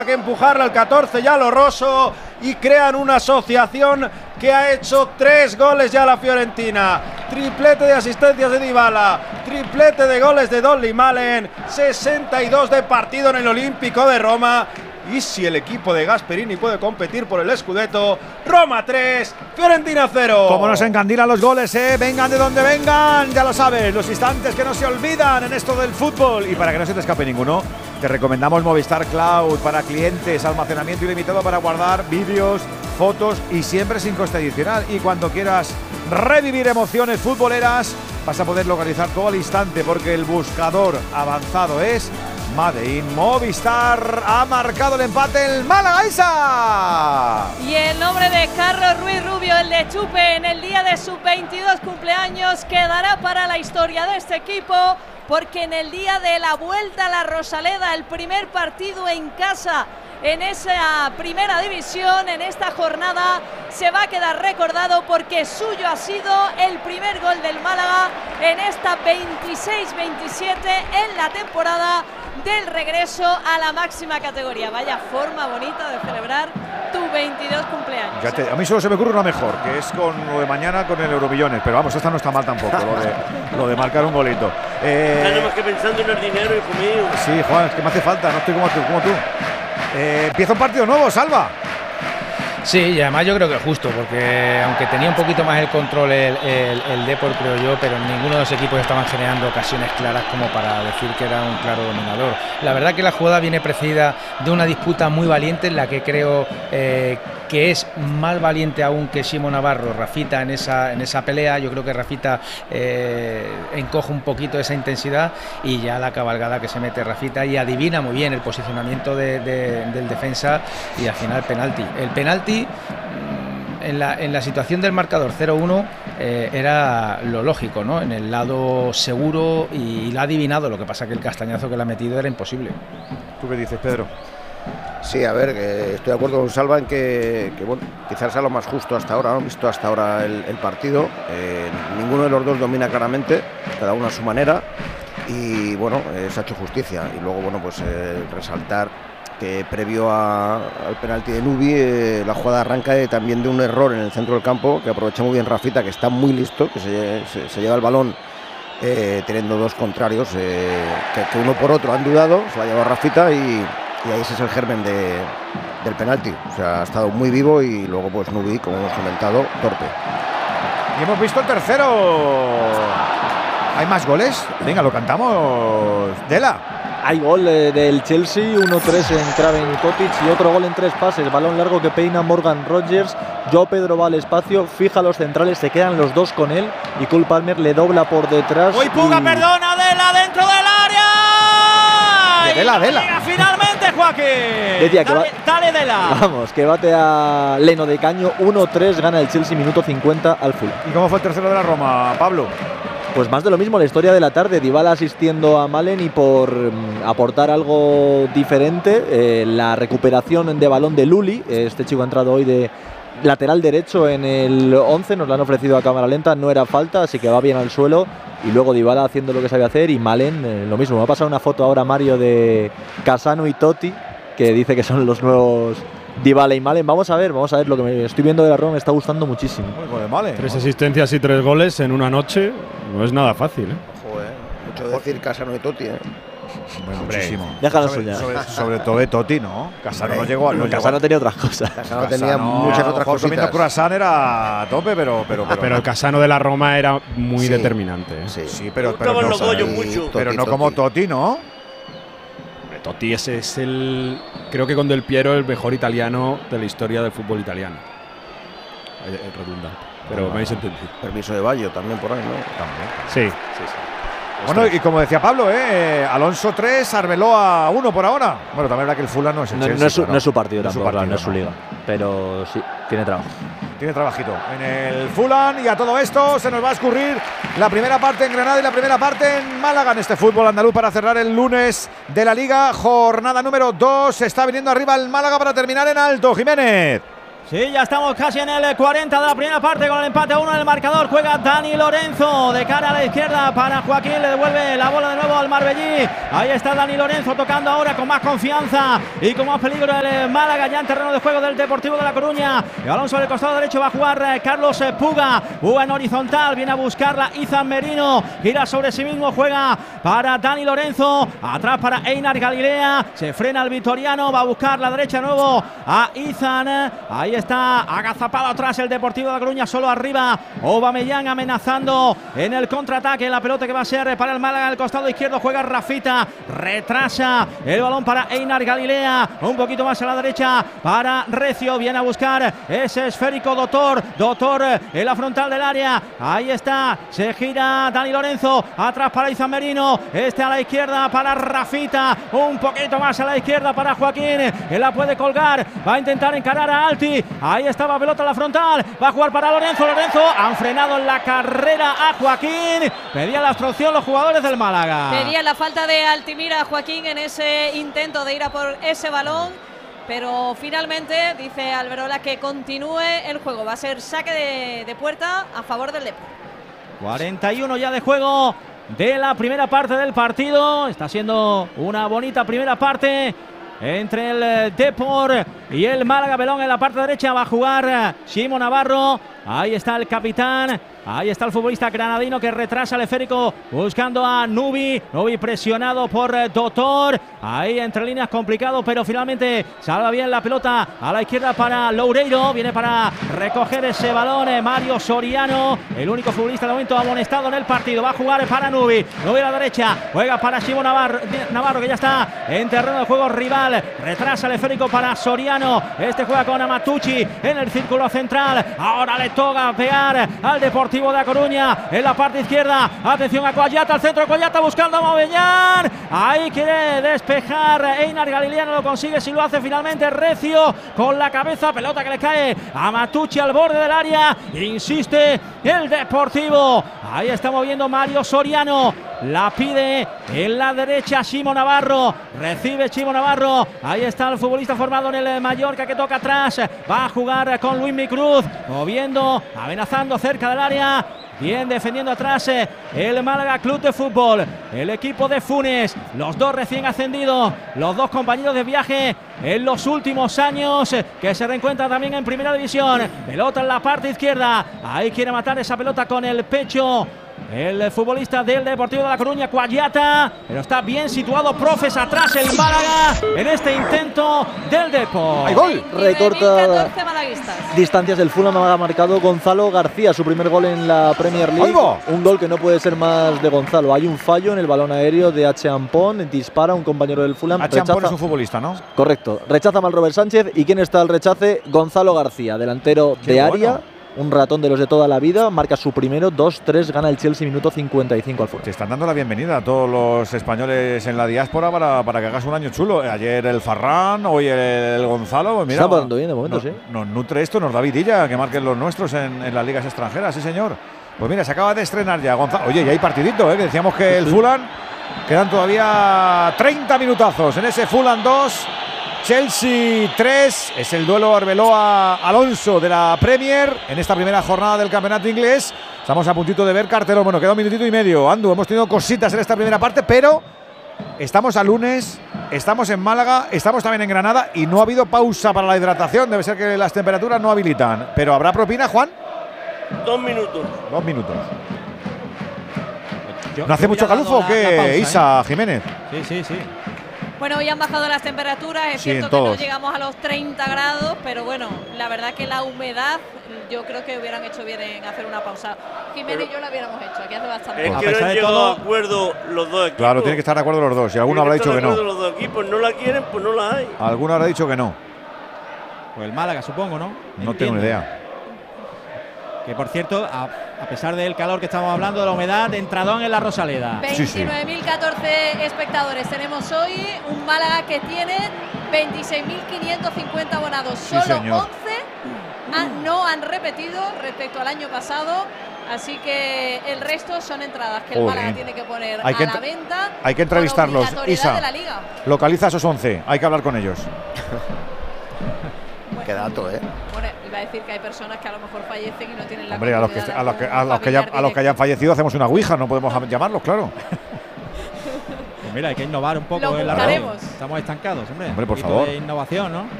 que empujarle al 14 ya lo Rosso y crean una asociación que ha hecho 3 goles ya la Fiorentina. Triplete de asistencias de Dybala, triplete de goles de Dolly Malen, 62 de partido en el Olímpico de Roma. Y si el equipo de Gasperini puede competir por el Scudetto, Roma 3, Fiorentina 0. Como nos encandilan los goles, vengan de donde vengan, ya lo sabes, los instantes que no se olvidan en esto del fútbol. Y para que no se te escape ninguno, te recomendamos Movistar Cloud para clientes, almacenamiento ilimitado para guardar vídeos, fotos y siempre sin coste adicional. Y cuando quieras revivir emociones futboleras, vas a poder localizar todo al instante porque el buscador avanzado es Made in Movistar. Ha marcado el empate el Málaga, Isa. Y el nombre de Carlos Ruiz Rubio, el de Chupe, en el día de su 22 cumpleaños, quedará para la historia de este equipo, porque en el día de la vuelta a la Rosaleda, el primer partido en casa en esa primera división, en esta jornada, se va a quedar recordado porque suyo ha sido el primer gol del Málaga en esta 26-27 en la temporada del regreso a la máxima categoría. Vaya forma bonita de celebrar tu 22 cumpleaños. A mí solo se me ocurre una mejor, que es con lo de mañana con el Euromillones, pero vamos, esta no está mal tampoco, lo de marcar un golito. Nada más que pensando en el dinero, hijo mío. Sí, Juan, es que me hace falta, no estoy como tú. Empieza un partido nuevo, Salva. Sí, y además yo creo que es justo, porque aunque tenía un poquito más el control el Depor, creo yo, pero ninguno de los equipos estaban generando ocasiones claras como para decir que era un claro dominador. La verdad que la jugada viene precedida de una disputa muy valiente en la que creo que es más valiente aún que Simón Navarro, Rafita en esa pelea. Yo creo que Rafita encoge un poquito esa intensidad y ya la cabalgada que se mete Rafita y adivina muy bien el posicionamiento del defensa y al final penalti. El penalti en la situación del marcador 0-1 era lo lógico, ¿no? En el lado seguro y la ha adivinado. Lo que pasa que el castañazo que le ha metido era imposible. ¿Tú qué dices, Pedro? Sí, a ver, que estoy de acuerdo con Salva en que bueno, quizás sea lo más justo hasta ahora, ¿no? Visto hasta ahora el partido. Ninguno de los dos domina claramente, cada uno a su manera. Y bueno, se ha hecho justicia. Y luego, bueno, pues resaltar que previo al penalti de Nubi, la jugada arranca también de un error en el centro del campo, que aprovecha muy bien Rafita, que está muy listo, que se lleva el balón teniendo dos contrarios, que uno por otro han dudado, se lo ha llevado Rafita y ahí ese es el germen del penalti. O sea, ha estado muy vivo y luego pues Nubi, como hemos comentado, torpe. Y hemos visto el tercero. ¿Hay más goles? Venga, lo cantamos. Dela. Hay gol del Chelsea, 1-3 en Kraven y Kotic y otro gol en 3 pases. Balón largo que peina Morgan Rogers. Joao Pedro va al espacio, fija a los centrales, se quedan los dos con él y Cole Palmer le dobla por detrás. ¡Uy, Puga, perdona! ¡Dela dentro del área! Dela. Finalmente, Joaquín. Decía que dale, Dela. Vamos, que bate a Leno de Caño, 1-3, gana el Chelsea, minuto 50 al Fulham. ¿Y cómo fue el tercero de la Roma, Pablo? Pues más de lo mismo, la historia de la tarde. Dybala asistiendo a Malen y por aportar algo diferente, la recuperación de balón de Luli. Este chico ha entrado hoy de lateral derecho en el 11, nos lo han ofrecido a cámara lenta, no era falta, así que va bien al suelo. Y luego Dybala haciendo lo que sabe hacer y Malen lo mismo. Me ha pasado una foto ahora, Mario, de Cassano y Totti, que dice que son los nuevos Dybala y Malen. Vamos a ver lo que me estoy viendo de la Roma, me está gustando muchísimo. De Malen. 3 asistencias y 3 goles en una noche no es nada fácil, ¿eh? Ojo, mucho decir Cassano y Totti, Muchísimo. Déjalo soñar. Sobre todo de Totti, ¿no? Cassano no llegó. Cassano tenía otras cosas. Cassano tenía muchas otras cositas. Comiendo croissant era a tope, pero el Cassano de la Roma era muy determinante, ¿eh? Sí, pero no como Totti, ¿no? Totti ese es creo que con Del Piero el mejor italiano de la historia del fútbol italiano. Es redundante, pero me habéis entendido. Permiso de Bayo también por ahí, ¿no? Sí. Bueno, y como decía Pablo, Alonso 3, Arbeloa 1 por ahora. Bueno, también verdad que el Fulham no es el Chelsea. No es su partido no tampoco, no es su liga. Pero sí, tiene trabajo. Tiene trabajito en el Fulham. Y a todo esto se nos va a escurrir la primera parte en Granada y la primera parte en Málaga en este fútbol andaluz para cerrar el lunes de la Liga. Jornada número 2. Está viniendo arriba el Málaga para terminar en alto. Jiménez. Sí, ya estamos casi en el 40 de la primera parte con el empate 1 en el marcador. Juega Dani Lorenzo de cara a la izquierda para Joaquín. Le devuelve la bola de nuevo al Marbellí. Ahí está Dani Lorenzo tocando ahora con más confianza y con más peligro el Málaga ya en terreno de juego del Deportivo de La Coruña. El balón sobre el costado derecho va a jugar Carlos Puga. Puga en horizontal, viene a buscarla Izan Merino. Gira sobre sí mismo, juega para Dani Lorenzo. Atrás para Einar Galilea. Se frena el vitoriano, va a buscar la derecha de nuevo a Izan. Ahí está agazapado atrás el Deportivo de La Coruña, solo arriba Aubameyang amenazando en el contraataque. La pelota que va a ser para el Málaga en el costado izquierdo, juega Rafita, retrasa el balón para Einar Galilea, un poquito más a la derecha para Recio, viene a buscar ese esférico Dotor en la frontal del área. Ahí está, se gira Dani Lorenzo, atrás para Izan Merino, a la izquierda para Rafita, un poquito más a la izquierda para Joaquín, que la puede colgar, va a intentar encarar a Alti. Ahí estaba pelota en la frontal, va a jugar para Lorenzo, han frenado en la carrera a Joaquín, pedían la obstrucción los jugadores del Málaga. Pedían la falta de Altimira a Joaquín en ese intento de ir a por ese balón, pero finalmente dice Alberola que continúe el juego, va a ser saque de puerta a favor del Depor. 41 ya de juego de la primera parte del partido, está siendo una bonita primera parte entre el Depor y el Málaga. Belón en la parte derecha, va a jugar Ximo Navarro. Ahí está el capitán, ahí está el futbolista granadino que retrasa el esférico buscando a Nubi presionado por Dotor, ahí entre líneas complicado, pero finalmente salva bien la pelota a la izquierda para Loureiro, viene para recoger ese balón Mario Soriano, el único futbolista de momento amonestado en el partido, va a jugar para Nubi a la derecha, juega para Ximo Navarro que ya está en terreno de juego rival, retrasa el esférico para Soriano, juega con Amatucci en el círculo central, ahora le toca pegar al Deportivo de La Coruña en la parte izquierda. Atención a Coayata, al centro de Coayata buscando a Aubameyang. Ahí quiere despejar Einar Galilea, no lo consigue, si lo hace finalmente Recio con la cabeza, pelota que le cae a Matucci al borde del área. Insiste el Deportivo. Ahí está moviendo Mario Soriano. La pide en la derecha Ximo Navarro. Recibe Ximo Navarro. Ahí está el futbolista formado en el Mallorca que toca atrás. Va a jugar con Luismi Cruz. Moviendo, amenazando cerca del área. Bien defendiendo atrás el Málaga Club de Fútbol. El equipo de Funes. Los dos recién ascendidos. Los dos compañeros de viaje en los últimos años. Que se reencuentran también en Primera División. Pelota en la parte izquierda. Ahí quiere matar esa pelota con el pecho el futbolista del Deportivo de La Coruña, Coayata, pero está bien situado Profes atrás el Málaga en este intento del Depor. ¡Hay gol! Recorta malaguistas. Distancias del Fulham, ha marcado Gonzalo García, su primer gol en la Premier League. ¡Oigo! Un gol que no puede ser más de Gonzalo. Hay un fallo en el balón aéreo de H. Ampón, dispara un compañero del Fulham. H. Ampón es un futbolista, ¿no? Correcto, rechaza mal Robert Sánchez. ¿Y quién está al rechace? Gonzalo García, delantero de área. Bueno. Un ratón de los de toda la vida, marca su primero, 2-3, gana el Chelsea, minuto 55 al Fulham. Te están dando la bienvenida a todos los españoles en la diáspora para que hagas un año chulo. Ayer el Farrán, hoy el Gonzalo. Pues mira, está pasando bien de momento, sí. Nos nutre esto, nos da vidilla que marquen los nuestros en las ligas extranjeras, sí señor. Pues mira, se acaba de estrenar ya Gonzalo. Oye, ya hay partidito, que decíamos que el Fulham, quedan todavía 30 minutazos en ese Fulham 2. Chelsea 3, es el duelo Arbeloa-Alonso de la Premier en esta primera jornada del campeonato inglés. Estamos a puntito de ver cartelón. Bueno, queda un minutito y medio. Andu, hemos tenido cositas en esta primera parte, pero estamos a lunes, estamos en Málaga, estamos también en Granada y no ha habido pausa para la hidratación. Debe ser que las temperaturas no habilitan. ¿Pero habrá propina, Juan? 2 minutos. 2 minutos. ¿No hace mucho calufo o qué, Isa Jiménez? Sí. Bueno, hoy han bajado las temperaturas, es cierto que no llegamos a los 30 grados, pero bueno, la verdad que la humedad, yo creo que hubieran hecho bien en hacer una pausa. Jiménez y yo la hubiéramos hecho, aquí hace bastante. Es que no han llegado a acuerdo los dos equipos. Claro, tienen que estar de acuerdo los dos, y alguno habrá dicho que no. Los dos equipos no la quieren, pues no la hay. Alguno habrá dicho que no. Pues el Málaga, supongo, ¿no? No tengo ni idea. Que por cierto, a pesar del calor que estamos hablando, de la humedad, entradón en la Rosaleda. 29.014 espectadores tenemos hoy, un Málaga que tiene 26.550 abonados. Solo 11 no han repetido respecto al año pasado, así que el resto son entradas que el Málaga tiene que poner a la venta. Hay que entrevistarlos, Isa. De la Liga. Localiza a esos 11, hay que hablar con ellos. Bueno, Qué dato, ¿eh? Bueno, iba a decir que hay personas que a lo mejor fallecen y no tienen la Hombre, a los que hayan fallecido hacemos una ouija, no podemos llamarlos, claro. Pues mira, hay que innovar un poco Lo en la radio. buscaremos. Estamos estancados, hombre. Hombre, por Un poquito favor. de innovación, ¿no?